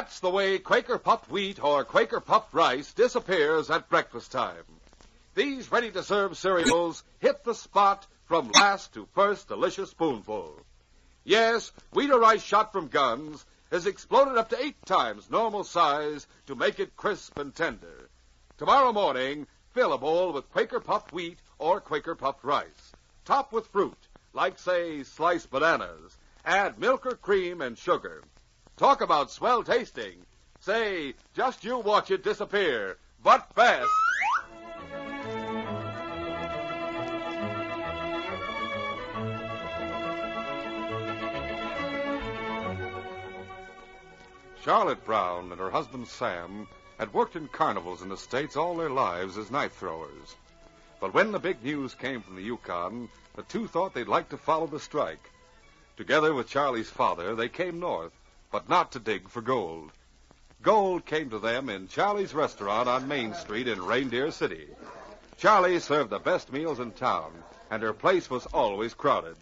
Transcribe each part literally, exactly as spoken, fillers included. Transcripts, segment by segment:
That's the way Quaker puffed wheat or Quaker puffed rice disappears at breakfast time. These ready-to-serve cereals hit the spot from last to first delicious spoonful. Yes, wheat or rice shot from guns has exploded up to eight times normal size to make it crisp and tender. Tomorrow morning, fill a bowl with Quaker puffed wheat or Quaker puffed rice. Top with fruit, like, say, sliced bananas. Add milk or cream and sugar. Talk about swell tasting. Say, just you watch it disappear, but fast. Charlotte Brown and her husband Sam had worked in carnivals in the States all their lives as knife throwers. But when the big news came from the Yukon, the two thought they'd like to follow the strike. Together with Charlie's father, they came north, but not to dig for gold. Gold came to them in Charlie's restaurant on Main Street in Reindeer City. Charlie served the best meals in town, and her place was always crowded.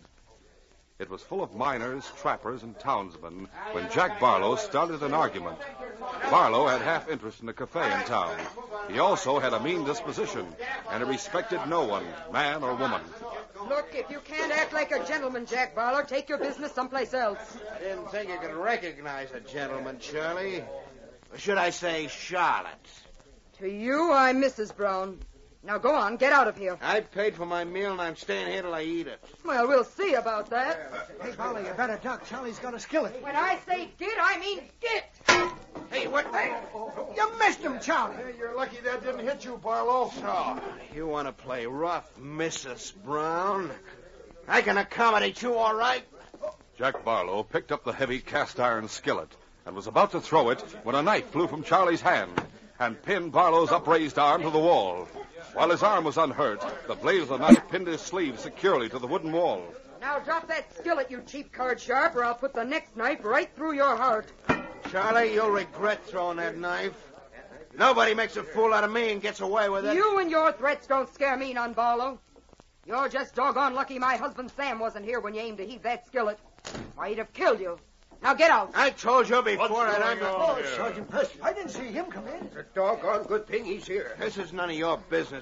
It was full of miners, trappers, and townsmen when Jack Barlow started an argument. Barlow had half interest in the cafe in town. He also had a mean disposition, and he respected no one, man or woman. Look, if you can't act like a gentleman, Jack Barlow, take your business someplace else. I didn't think you could recognize a gentleman, Charlie. Or should I say Charlotte? To you, I'm Missus Brown. Now go on, get out of here. I paid for my meal, and I'm staying here till I eat it. Well, we'll see about that. Hey, Barlow, you better duck. Charlie's got a skillet. When I say get, I mean get. Hey, what the... You missed him, Charlie. Hey, you're lucky that didn't hit you, Barlow. So, you want to play rough, Missus Brown? I can accommodate you, all right? Jack Barlow picked up the heavy cast-iron skillet and was about to throw it when a knife flew from Charlie's hand and pinned Barlow's upraised arm to the wall. While his arm was unhurt, the blade of the knife pinned his sleeve securely to the wooden wall. Now drop that skillet, you cheap card sharp, or I'll put the next knife right through your heart. Charlie, you'll regret throwing that knife. Nobody makes a fool out of me and gets away with it. You and your threats don't scare me none, Barlow. You're just doggone lucky my husband Sam wasn't here when you aimed to heave that skillet. Why, he'd have killed you. Now get out. I told you before that I'm... Oh, Sergeant Preston, I didn't see him come in. It's a doggone good thing he's here. This is none of your business.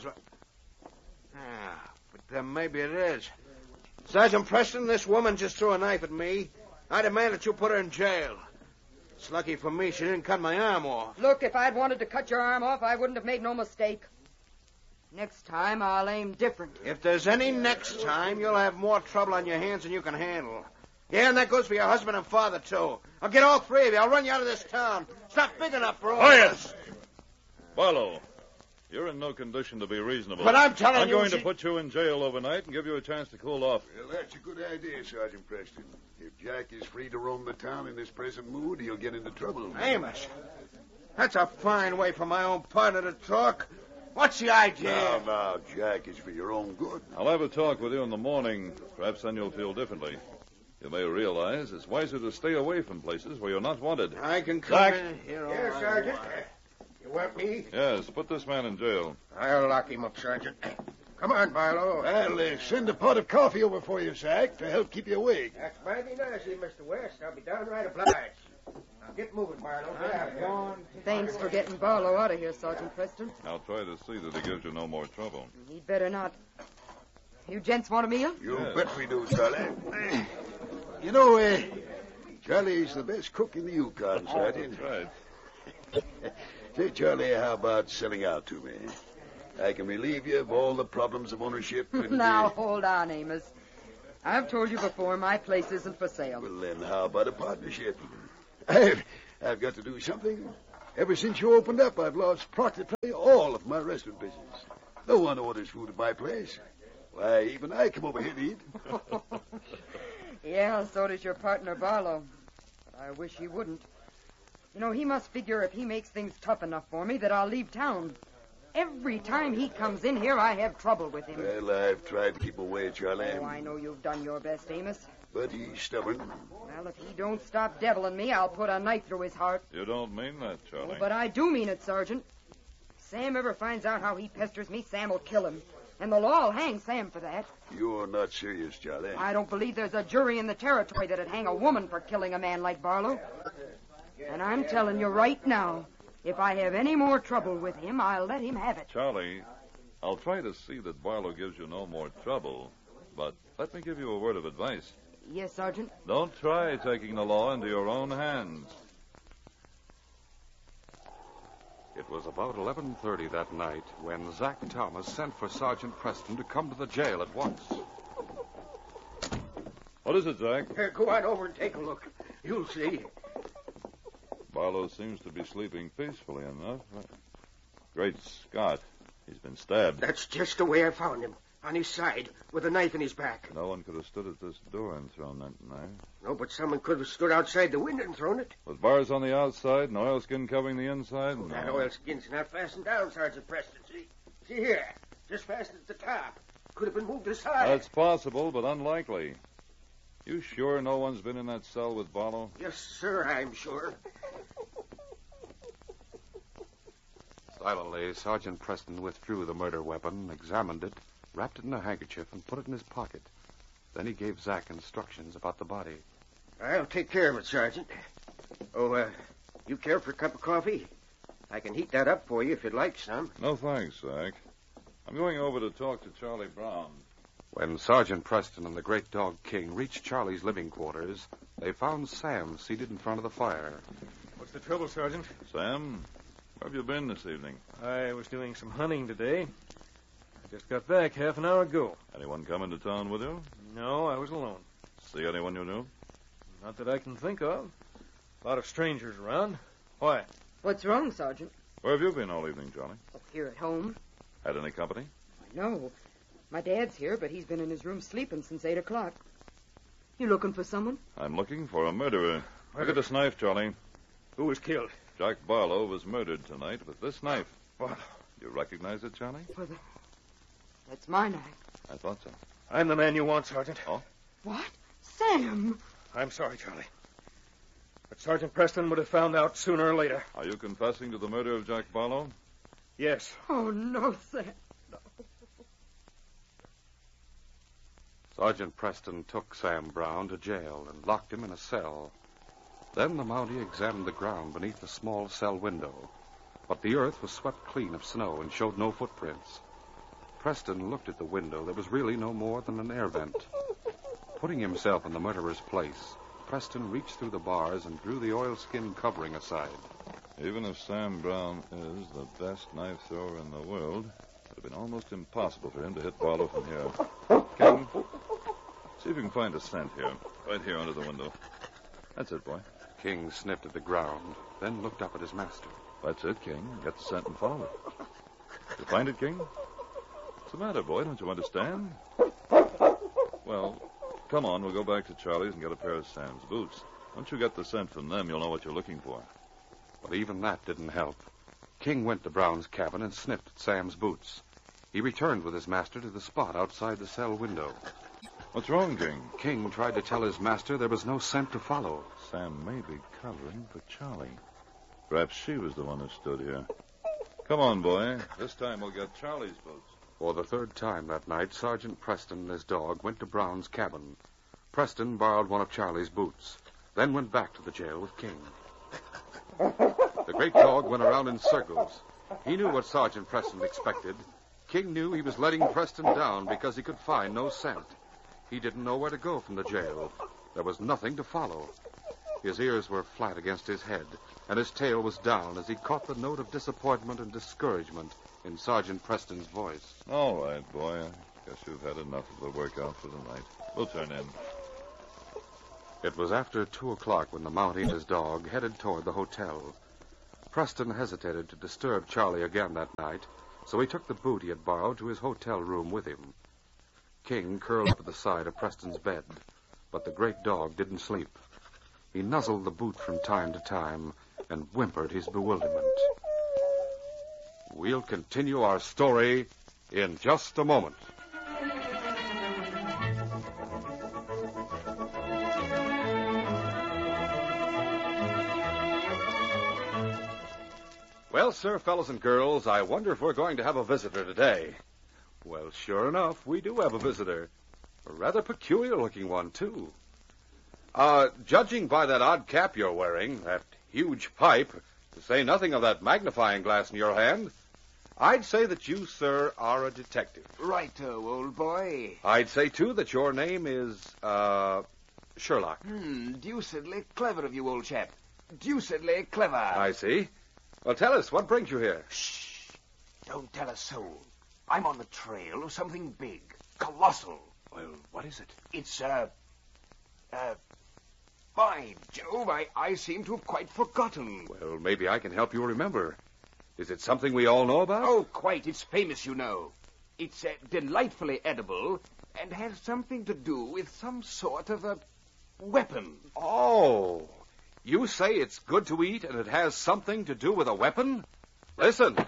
Ah, but then maybe it is. Sergeant Preston, this woman just threw a knife at me. I demand that you put her in jail. It's lucky for me she didn't cut my arm off. Look, if I'd wanted to cut your arm off, I wouldn't have made no mistake. Next time, I'll aim different. If there's any next time, you'll have more trouble on your hands than you can handle. Yeah, and that goes for your husband and father, too. I'll get all three of you. I'll run you out of this town. It's not big enough for all Quiet! of us. Barlow, you're in no condition to be reasonable. But I'm telling I'm you... I'm going she... to put you in jail overnight and give you a chance to cool off. Well, that's a good idea, Sergeant Preston. If Jack is free to roam the town in this present mood, he'll get into trouble. Amos, that's a fine way for my own partner to talk. What's the idea? Now, now, Jack, is for your own good. I'll have a talk with you in the morning. Perhaps then you'll feel differently. You may realize it's wiser to stay away from places where you're not wanted. I can come Jack. in here. Yes, all Sergeant. right. You want me? Yes, put this man in jail. I'll lock him up, Sergeant. Come on, Barlow. I'll uh, send a pot of coffee over for you, Zach, to help keep you awake. That's mighty nice of you, Mister West. I'll be downright obliged. Now get moving, Barlow. Thanks for getting Barlow out of here, Sergeant Preston. I'll try to see that he gives you no more trouble. He'd better not. You gents want a meal? You Yes. bet we do, Charlie. You know, uh, Charlie's the best cook in the Yukon, Sergeant. That's right. Say, Charlie, how about selling out to me? I can relieve you of all the problems of ownership. And, Now, uh, hold on, Amos. I've told you before, my place isn't for sale. well, then how about a partnership? I've, I've got to do something. Ever since you opened up, I've lost practically all of my restaurant business. No one orders food at my place. Why, even I come over here to eat. Yeah, so does your partner, Barlow. But I wish he wouldn't. You know, he must figure if he makes things tough enough for me that I'll leave town. Every time he comes in here, I have trouble with him. Well, I've tried to keep away, Charlie. Oh, I know you've done your best, Amos. But he's stubborn. Well, if he don't stop deviling me, I'll put a knife through his heart. You don't mean that, Charlie. Oh, but I do mean it, Sergeant. If Sam ever finds out how he pesters me, Sam will kill him. And the law will hang Sam for that. You're not serious, Charlie. I don't believe there's a jury in the territory that'd hang a woman for killing a man like Barlow. And I'm telling you right now, if I have any more trouble with him, I'll let him have it. Charlie, I'll try to see that Barlow gives you no more trouble. But let me give you a word of advice. Yes, Sergeant. Don't try taking the law into your own hands. It was about eleven thirty that night when Zach Thomas sent for Sergeant Preston to come to the jail at once. What is it, Zach? Here, go on over and take a look. You'll see. Barlow seems to be sleeping peacefully enough. Great Scott. He's been stabbed. That's just the way I found him. On his side, with a knife in his back. No one could have stood at this door and thrown that knife. No, but someone could have stood outside the window and thrown it. With bars on the outside and oilskin covering the inside? Oh, No. that oilskin's not fastened down, Sergeant Preston. See? See here. Just fastened at the top. Could have been moved aside. That's possible, but unlikely. You sure no one's been in that cell with Barlow? Yes, sir, I'm sure. Silently, Sergeant Preston withdrew the murder weapon, examined it, wrapped it in a handkerchief, and put it in his pocket. Then he gave Zach instructions about the body. I'll take care of it, Sergeant. Oh, uh, you care for a cup of coffee? I can heat that up for you if you'd like some. No thanks, Zach. I'm going over to talk to Charlie Brown. When Sergeant Preston and the great dog King reached Charlie's living quarters, they found Sam seated in front of the fire. What's the trouble, Sergeant? Sam, where have you been this evening? I was doing some hunting today. I just got back half an hour ago. Anyone come into town with you? No, I was alone. See anyone you knew? Not that I can think of. A lot of strangers around. Why? What's wrong, Sergeant? Where have you been all evening, Charlie? Oh, here at home. Had any company? No. My dad's here, but he's been in his room sleeping since eight o'clock. You looking for someone? I'm looking for a murderer. Look at this knife, Charlie. Who was killed? Jack Barlow was murdered tonight with this knife. What? You recognize it, Charlie? Well, the... That's my knife. I thought so. I'm the man you want, Sergeant. Oh? What? Sam! I'm sorry, Charlie. But Sergeant Preston would have found out sooner or later. Are you confessing to the murder of Jack Barlow? Yes. Oh, no, Sam. Sergeant Preston took Sam Brown to jail and locked him in a cell. Then the Mountie examined the ground beneath the small cell window. But the earth was swept clean of snow and showed no footprints. Preston looked at the window that was really no more than an air vent. Putting himself in the murderer's place, Preston reached through the bars and drew the oilskin covering aside. Even if Sam Brown is the best knife thrower in the world, it would have been almost impossible for him to hit Barlow from here. King, see if you can find a scent here. Right here under the window. That's it, boy. King sniffed at the ground, then looked up at his master. That's it, King. Get the scent and follow it. You find it, King? What's the matter, boy? Don't you understand? Well, come on. We'll go back to Charlie's and get a pair of Sam's boots. Once you get the scent from them, you'll know what you're looking for. But even that didn't help. King went to Brown's cabin and sniffed at Sam's boots. He returned with his master to the spot outside the cell window. What's wrong, King? King tried to tell his master there was no scent to follow. Sam may be covering for Charlie. Perhaps she was the one who stood here. Come on, boy. This time we'll get Charlie's boots. For the third time that night, Sergeant Preston and his dog went to Brown's cabin. Preston borrowed one of Charlie's boots, then went back to the jail with King. The great dog went around in circles. He knew what Sergeant Preston expected. King knew he was letting Preston down because he could find no scent. He didn't know where to go from the jail. There was nothing to follow. His ears were flat against his head, and his tail was down as he caught the note of disappointment and discouragement in Sergeant Preston's voice. All right, boy. I guess you've had enough of the workout for the night. We'll turn in. It was after two o'clock when the Mountie and his dog headed toward the hotel. Preston hesitated to disturb Charlie again that night, so he took the boot he had borrowed to his hotel room with him. King curled up at the side of Preston's bed, but the great dog didn't sleep. He nuzzled the boot from time to time and whimpered his bewilderment. We'll continue our story in just a moment. Well, sir, fellows and girls, I wonder if we're going to have a visitor today. Well, sure enough, we do have a visitor. A rather peculiar-looking one, too. Uh, judging by that odd cap you're wearing, that huge pipe, to say nothing of that magnifying glass in your hand, I'd say that you, sir, are a detective. Righto, old boy. I'd say, too, that your name is, uh, Sherlock. Hmm, deucedly clever of you, old chap. Deucedly clever. I see. Well, tell us, what brings you here? Shh. Don't tell a soul. I'm on the trail of something big, colossal. Well, what is it? It's, uh, uh, by Jove, I, I seem to have quite forgotten. Well, maybe I can help you remember. Is it something we all know about? Oh, quite. It's famous, you know. It's uh, delightfully edible and has something to do with some sort of a weapon. Oh, you say it's good to eat and it has something to do with a weapon? Listen.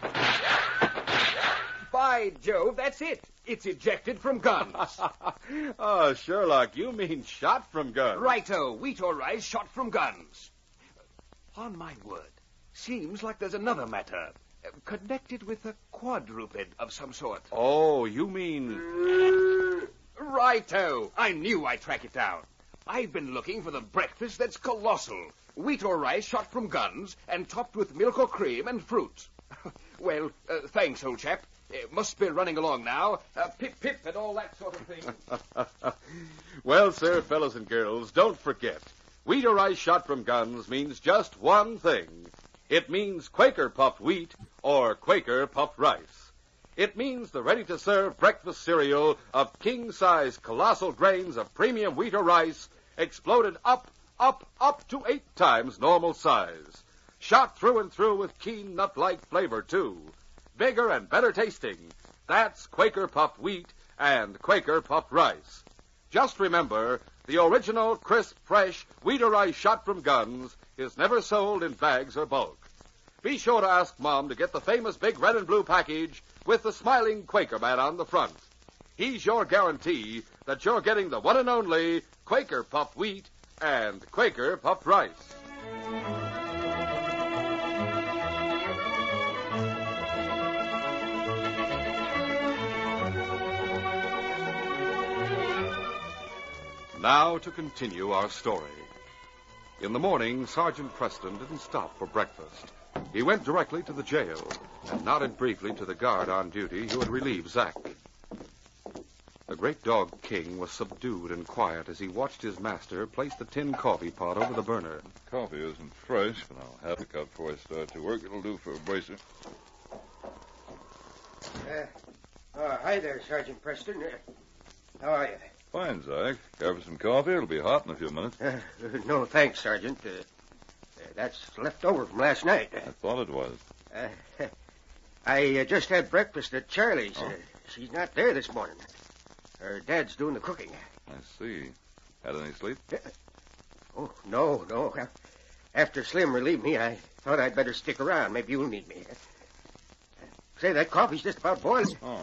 By Jove, that's it. It's ejected from guns. Oh, Sherlock, you mean shot from guns. Righto, wheat or rice shot from guns. On my word, seems like there's another matter, uh, connected with a quadruped of some sort. Oh, you mean... Righto, I knew I'd track it down. I've been looking for the breakfast that's colossal. Wheat or rice shot from guns and topped with milk or cream and fruit. Well, uh, thanks, old chap. It must be running along now. Uh, pip, pip, and all that sort of thing. Well, sir, fellows and girls, don't forget. Wheat or rice shot from guns means just one thing. It means Quaker puffed wheat or Quaker puffed rice. It means the ready-to-serve breakfast cereal of king-size colossal grains of premium wheat or rice exploded up, up, up to eight times normal size. Shot through and through with keen nut-like flavor, too. Bigger and better tasting. That's Quaker puffed wheat and Quaker puffed rice. Just remember, the original, crisp, fresh wheat or rice shot from guns is never sold in bags or bulk. Be sure to ask Mom to get the famous big red and blue package with the smiling Quaker man on the front. He's your guarantee that you're getting the one and only Quaker puffed wheat and Quaker puffed rice. Now to continue our story. In the morning, Sergeant Preston didn't stop for breakfast. He went directly to the jail and nodded briefly to the guard on duty who had relieved Zack. The great dog King was subdued and quiet as he watched his master place the tin coffee pot over the burner. Coffee isn't fresh, but I'll have a cup before I start to work. It'll do for a bracer. Uh, oh, hi there, Sergeant Preston. Uh, how are you? Fine, Zack. Care for some coffee? It'll be hot in a few minutes. Uh, no, thanks, Sergeant. Uh, uh, that's left over from last night. I thought it was. Uh, I uh, just had breakfast at Charlie's. Oh. Uh, she's not there this morning. Her dad's doing the cooking. I see. Had any sleep? Uh, oh, no, no. After Slim relieved me, I thought I'd better stick around. Maybe you'll need me. Uh, say, that coffee's just about boiling. Oh.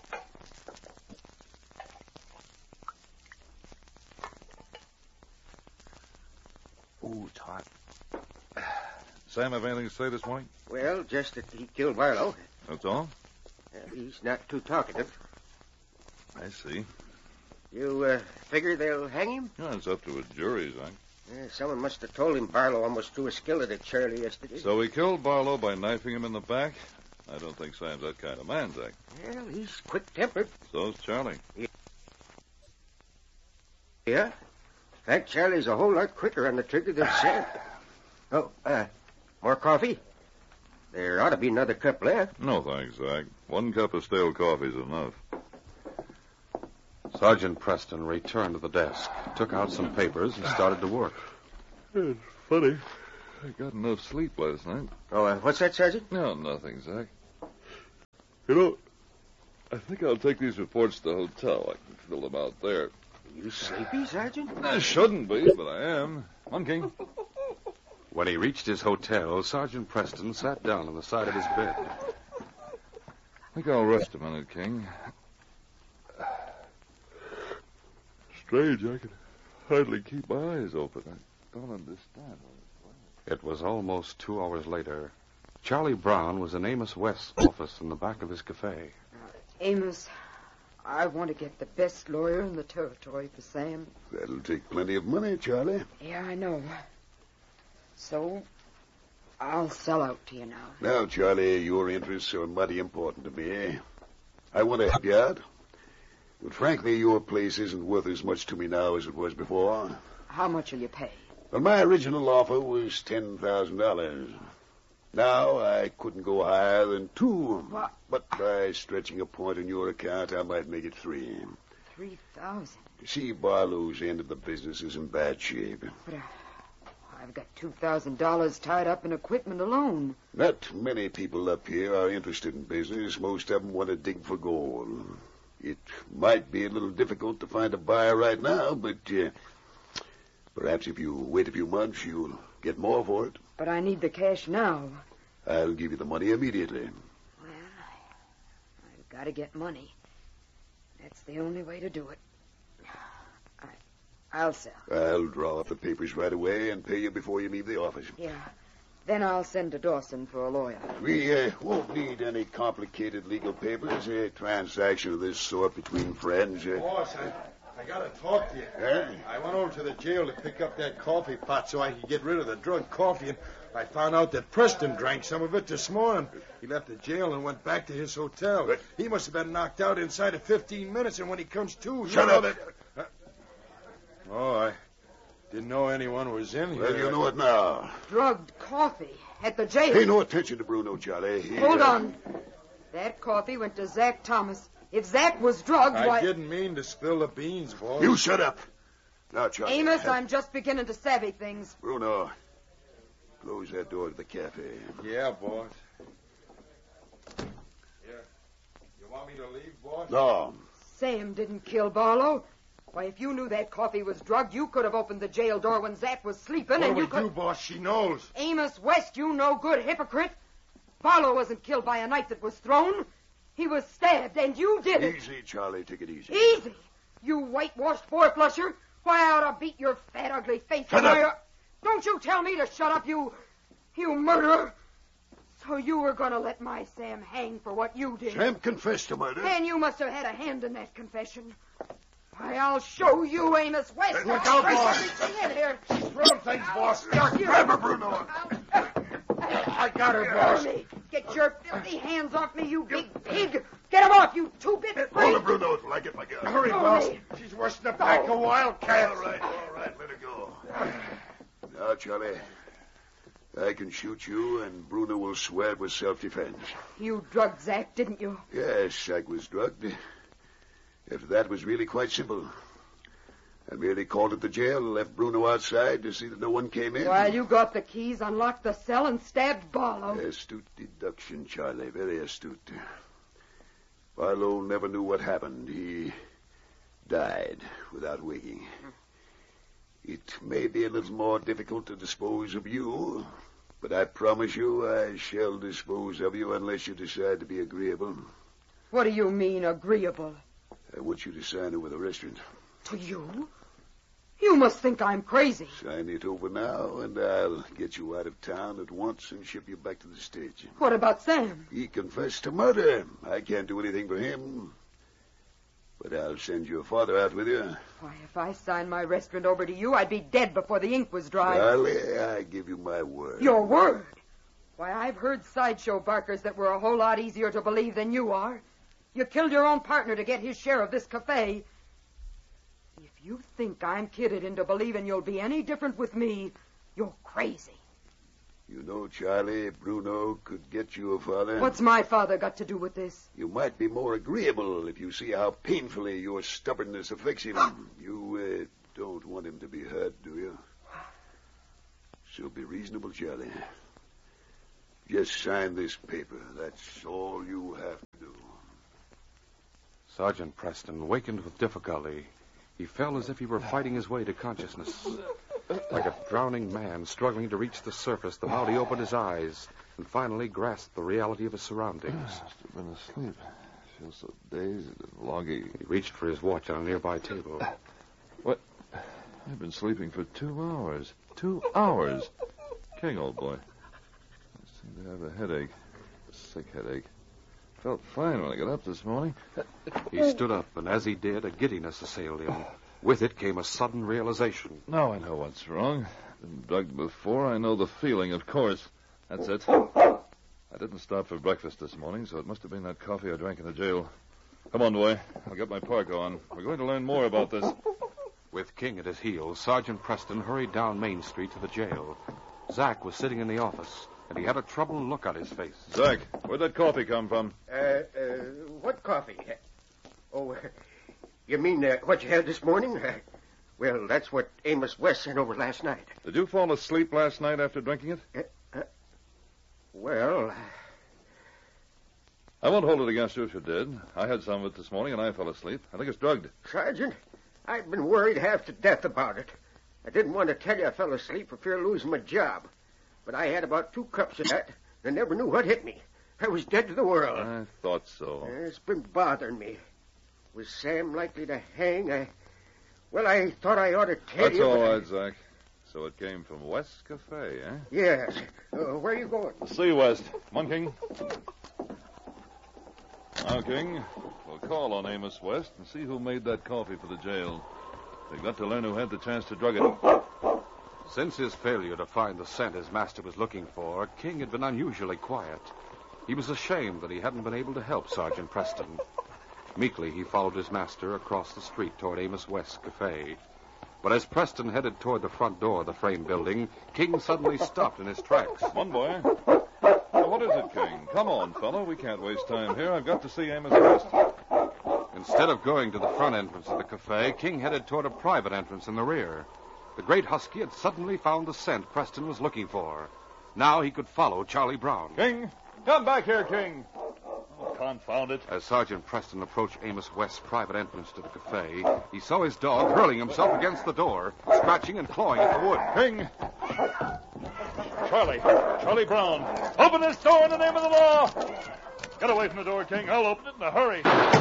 Ooh, it's hot. Sam have anything to say this morning? Well, just that he killed Barlow. That's all? Uh, he's not too talkative. I see. You uh, figure they'll hang him? Yeah, it's up to a jury, Zack. Uh, someone must have told him Barlow almost threw a skillet at Charlie yesterday. So he killed Barlow by knifing him in the back? I don't think Sam's that kind of man, Zack. Well, he's quick-tempered. So's Charlie. Yeah? In fact, Charlie's a whole lot quicker on the trigger than Sam. Oh, uh, more coffee? There ought to be another cup left. No, thanks, Zack. One cup of stale coffee's enough. Sergeant Preston returned to the desk, took out some papers, and started to work. It's funny. I got enough sleep last night. Oh, uh, what's that, Sergeant? No, nothing, Zack. You know, I think I'll take these reports to the hotel. I can fill them out there. You sleepy, Sergeant? I shouldn't be, but I am. On, King. When he reached his hotel, Sergeant Preston sat down on the side of his bed. I think I'll rest a minute, King. Strange, I can hardly keep my eyes open. I don't understand. It was almost two hours later. Charlie Brown was in Amos West's office in the back of his cafe. Amos, I want to get the best lawyer in the territory for Sam. That'll take plenty of money, Charlie. Yeah, I know. So, I'll sell out to you now. Now, Charlie, your interests are mighty important to me. I want to help you out. But frankly, your place isn't worth as much to me now as it was before. How much will you pay? Well, my original offer was ten thousand dollars. Now, I couldn't go higher than two. What? But by stretching a point in your account, I might make it three. Three thousand? You see, Barlow's end of the business is in bad shape. But uh, I've got two thousand dollars tied up in equipment alone. Not many people up here are interested in business. Most of them want to dig for gold. It might be a little difficult to find a buyer right now, but uh, perhaps if you wait a few months, you'll get more for it. But I need the cash now. I'll give you the money immediately. Well, I've got to get money. That's the only way to do it. I, I'll sell. I'll draw up the papers right away and pay you before you leave the office. Yeah. Then I'll send to Dawson for a lawyer. We uh, won't need any complicated legal papers. A transaction of this sort between friends. Uh, Boss, I, I got to talk to you. Huh? I went over to the jail to pick up that coffee pot so I could get rid of the drunk coffee, and I found out that Preston drank some of it this morning. He left the jail and went back to his hotel. What? He must have been knocked out inside of fifteen minutes, and when he comes to... Shut you know up. That... Uh, oh, I didn't know anyone was in here. Well, you know it now. Drugged coffee at the jail. Pay no attention to Bruno, Charlie. He, Hold uh, on. That coffee went to Zach Thomas. If Zach was drugged, I why... didn't mean to spill the beans, boss. You shut up. Now, Charlie. Amos, uh, I'm just beginning to savvy things. Bruno, close that door to the cafe. Yeah, boss. Yeah. You want me to leave, boss? No. Sam didn't kill Barlow. Why, if you knew that coffee was drugged, you could have opened the jail door when Zach was sleeping, What and do you we could... do, boss? She knows. Amos West, you no good hypocrite. Barlow wasn't killed by a knife that was thrown. He was stabbed, and you did it. Easy, Charlie. Take it easy. Easy. You whitewashed four-flusher. Why, I ought to beat your fat, ugly face. Shut in up. my- Don't you tell me to shut up, you... you murderer. So you were going to let my Sam hang for what you did. Sam confessed to murder. And you must have had a hand in that confession. Why, I'll show you, Amos West. Look I'll out, break boss. everything in here. Throwing things, boss. You- Grab her, Bruno. I got her, boss. Me. Get your filthy hands off me, you big pig. Get him off, you two-bit freak. Hold her, Bruno, till I get my gun. Hurry, Oh, boss. me. She's worse than a pack of wildcats. All right, all right, let her go. Now, Charlie, I can shoot you, and Bruno will swear it was self-defense. You drugged Zach, didn't you? Yes, I was drugged. After that, it was really quite simple. I merely called at the jail and left Bruno outside to see that no one came in. While you got the keys, unlocked the cell, and stabbed Barlow. Astute deduction, Charlie. Very astute. Barlow never knew what happened. He died without waking. It may be a little more difficult to dispose of you, but I promise you I shall dispose of you unless you decide to be agreeable. What do you mean, agreeable? I want you to sign over the restaurant. To you? You must think I'm crazy. Sign it over now, and I'll get you out of town at once and ship you back to the States. What about Sam? He confessed to murder. I can't do anything for him. But I'll send your father out with you. Why, if I signed my restaurant over to you, I'd be dead before the ink was dry. Charlie, I give you my word. Your word? Why, I've heard sideshow barkers that were a whole lot easier to believe than you are. You killed your own partner to get his share of this cafe. If you think I'm kidded into believing you'll be any different with me, you're crazy. You know, Charlie, Bruno could get you a father. What's my father got to do with this? You might be more agreeable if you see how painfully your stubbornness affects him. You uh, don't want him to be hurt, do you? So be reasonable, Charlie. Just sign this paper. That's all you have to do. Sergeant Preston wakened with difficulty. He fell as if he were fighting his way to consciousness. Like a drowning man struggling to reach the surface, the Mountie opened his eyes and finally grasped the reality of his surroundings. I must have been asleep. I feel so dazed and loggy. He reached for his watch on a nearby table. What? I've been sleeping for two hours. Two hours. King, old boy. I seem to have a headache. A sick headache. Felt fine when I got up this morning. He stood up, and as he did, a giddiness assailed him. With it came a sudden realization. Now I know what's wrong. Been drugged before. I know the feeling, of course. That's it. I didn't stop for breakfast this morning, so it must have been that coffee I drank in the jail. Come on, boy. I'll get my parka on. We're going to learn more about this. With King at his heels, Sergeant Preston hurried down Main Street to the jail. Zach was sitting in the office, and he had a troubled look on his face. Zach, where'd that coffee come from? Uh, uh, what coffee? Oh, uh, you mean uh, what you had this morning? Uh, well, that's what Amos West sent over last night. Did you fall asleep last night after drinking it? Uh, uh, well... I won't hold it against you if you did. I had some of it this morning, and I fell asleep. I think it's drugged. Sergeant, I've been worried half to death about it. I didn't want to tell you I fell asleep for fear of losing my job. But I had about two cups of that, and never knew what hit me. I was dead to the world. I thought so. Uh, it's been bothering me. Was Sam likely to hang? I... Well, I thought I ought to tell That's you... all but I- right, Zach. So it came from West Cafe, eh? Yes. Uh, where are you going? See you, West. Come on, King. Now, King, we'll call on Amos West and see who made that coffee for the jail. We've got to learn who had the chance to drug it. Since his failure to find the scent his master was looking for, King had been unusually quiet. He was ashamed that he hadn't been able to help Sergeant Preston. Meekly, he followed his master across the street toward Amos West's cafe. But as Preston headed toward the front door of the frame building, King suddenly stopped in his tracks. One boy. Now, what is it, King? Come on, fellow. We can't waste time here. I've got to see Amos West. Instead of going to the front entrance of the cafe, King headed toward a private entrance in the rear. The great husky had suddenly found the scent Preston was looking for. Now he could follow Charlie Brown. King, come back here, King. Oh, confound it. As Sergeant Preston approached Amos West's private entrance to the cafe, he saw his dog hurling himself against the door, scratching and clawing at the wood. King! Charlie! Charlie Brown! Open this door in the name of the law! Get away from the door, King. I'll open it in a hurry.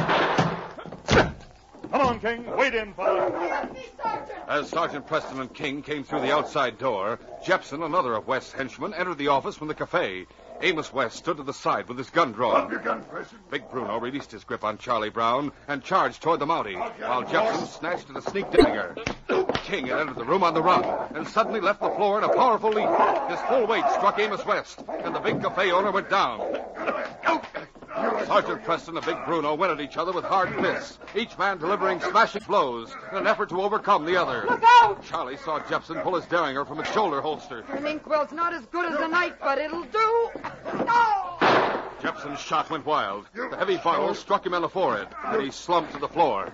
Come on, King. Wait in, fellow. As Sergeant Preston and King came through the outside door, Jepson, another of West's henchmen, entered the office from the cafe. Amos West stood to the side with his gun drawn. Drop your gun, Preston. Big Bruno released his grip on Charlie Brown and charged toward the Mountie, while Jepson snatched at a sneak dagger. King had entered the room on the run and suddenly left the floor in a powerful leap. His full weight struck Amos West, and the big cafe owner went down. Sergeant Preston and Big Bruno went at each other with hard fists, each man delivering smashing blows in an effort to overcome the other. Look out! Charlie saw Jepson pull his Derringer from its shoulder holster. An inkwell's not as good as a knife, but it'll do. No! Jepson's shot went wild. The heavy barrel struck him in the forehead, and he slumped to the floor.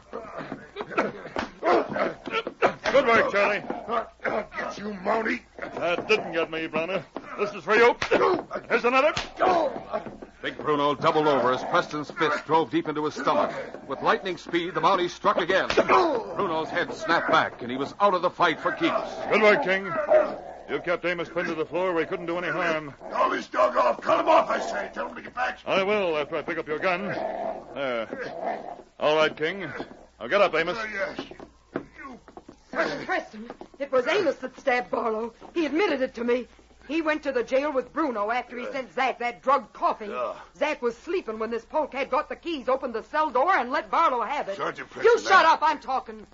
Good work, Charlie. I'll get you, Mountie. That didn't get me, Browner. This is for you. Here's another. Big Bruno doubled over as Preston's fist drove deep into his stomach. With lightning speed, the Mountie struck again. Bruno's head snapped back, and he was out of the fight for keeps. Good work, King. You kept Amos pinned to the floor where he couldn't do any harm. Call this dog off. Cut him off, I say. Tell him to get back. I will after I pick up your gun. There. All right, King. Now get up, Amos. Uh, yes. Sergeant Preston, it was Amos that stabbed Barlow. He admitted it to me. He went to the jail with Bruno after he sent Zach that drugged coffee. Uh. Zach was sleeping when this polecat got the keys, opened the cell door, and let Barlow have it. Sergeant Preston, You shut that- up, I'm talking.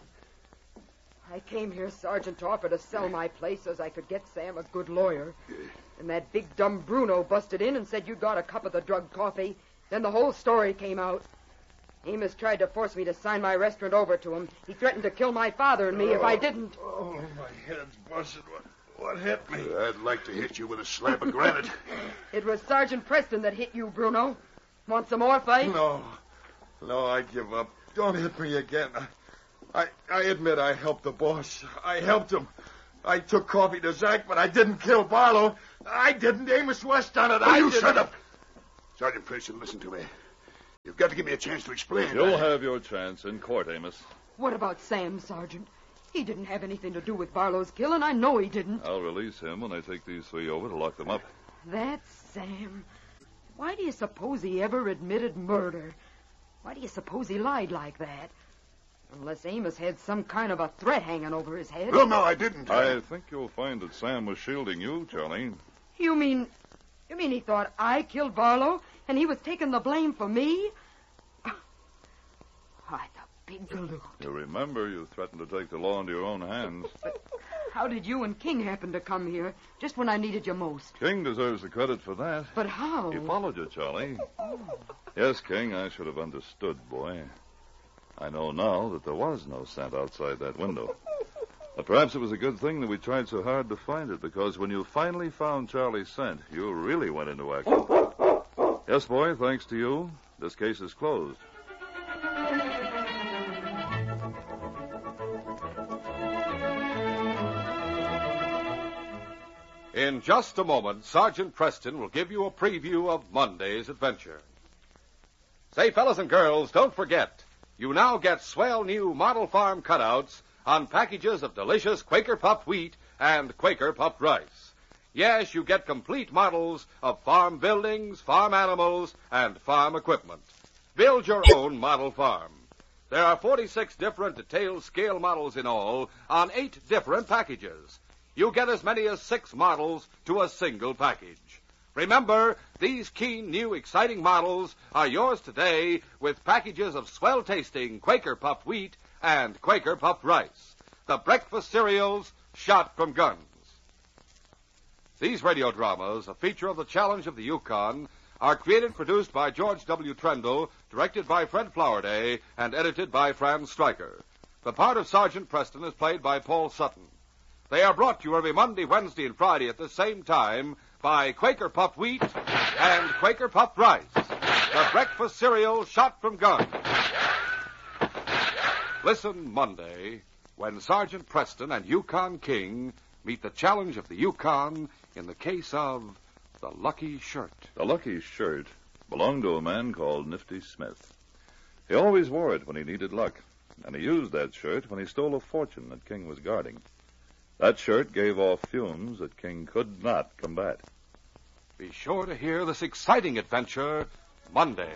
I came here, Sergeant, to offer to sell my place so as I could get Sam a good lawyer. And that big dumb Bruno busted in and said you got a cup of the drugged coffee. Then the whole story came out. Amos tried to force me to sign my restaurant over to him. He threatened to kill my father and me if I didn't. Oh, my head's busted. What, what hit me? I'd like to hit you with a slab of granite. It was Sergeant Preston that hit you, Bruno. Want some more fight? No. No, I give up. Don't hit me again. I, I admit I helped the boss. I helped him. I took coffee to Zach, but I didn't kill Barlow. I didn't. Amos West done it. Oh, I you didn't. shut up. Sergeant Preston, listen to me. You've got to give me a chance to explain. You'll I- have your chance in court, Amos. What about Sam, Sergeant? He didn't have anything to do with Barlow's kill, and I know he didn't. I'll release him when I take these three over to lock them up. That's Sam. Why do you suppose he ever admitted murder? Why do you suppose he lied like that? Unless Amos had some kind of a threat hanging over his head. Well, no, I didn't. I think you'll find that Sam was shielding you, Charlie. You mean... You mean he thought I killed Barlow, and he was taking the blame for me? Why, the big galoot. You remember you threatened to take the law into your own hands. How did you and King happen to come here just when I needed you most? King deserves the credit for that. But how? He followed you, Charlie. Oh. Yes, King, I should have understood, boy. I know now that there was no scent outside that window. But perhaps it was a good thing that we tried so hard to find it, because when you finally found Charlie's scent, you really went into action. Yes, boy, thanks to you, this case is closed. In just a moment, Sergeant Preston will give you a preview of Monday's adventure. Say, fellas and girls, don't forget, you now get swell new model farm cutouts on packages of delicious Quaker puffed wheat and Quaker puffed rice. Yes, you get complete models of farm buildings, farm animals, and farm equipment. Build your own model farm. There are forty-six different detailed scale models in all on eight different packages. You get as many as six models to a single package. Remember, these keen, new, exciting models are yours today with packages of swell-tasting Quaker puffed wheat and Quaker puffed rice, the breakfast cereals shot from guns. These radio dramas, a feature of the Challenge of the Yukon, are created and produced by George W. Trendle, directed by Fred Flowerday, and edited by Franz Stryker. The part of Sergeant Preston is played by Paul Sutton. They are brought to you every Monday, Wednesday, and Friday at the same time by Quaker puffed wheat and Quaker puffed rice, the breakfast cereal shot from guns. Listen Monday when Sergeant Preston and Yukon King meet the Challenge of the Yukon in the case of the Lucky Shirt. The Lucky Shirt belonged to a man called Nifty Smith. He always wore it when he needed luck, and he used that shirt when he stole a fortune that King was guarding. That shirt gave off fumes that King could not combat. Be sure to hear this exciting adventure Monday.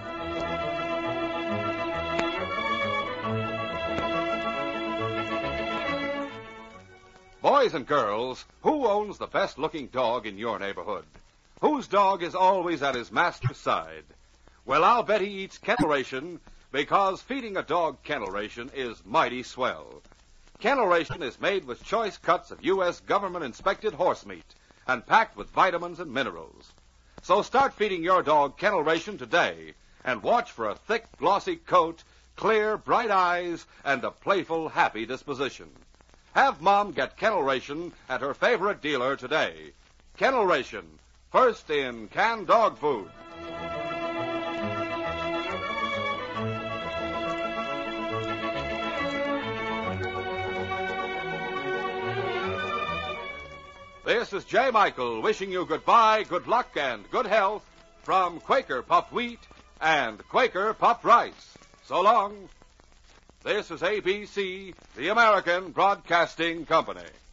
Boys and girls, who owns the best-looking dog in your neighborhood? Whose dog is always at his master's side? Well, I'll bet he eats kennel ration, because feeding a dog kennel ration is mighty swell. Kennel ration is made with choice cuts of U S government-inspected horse meat and packed with vitamins and minerals. So start feeding your dog kennel ration today and watch for a thick, glossy coat, clear, bright eyes, and a playful, happy disposition. Have Mom get kennel ration at her favorite dealer today. Kennel ration, first in canned dog food. This is J. Michael wishing you goodbye, good luck, and good health from Quaker puffed wheat and Quaker puffed rice. So long. This is A B C, the American Broadcasting Company.